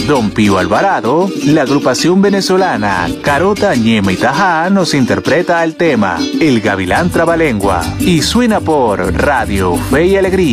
Don Pío Alvarado, la agrupación venezolana Carota, Ñema y Tajá nos interpreta el tema El Gavilán Trabalengua y suena por Radio Fe y Alegría.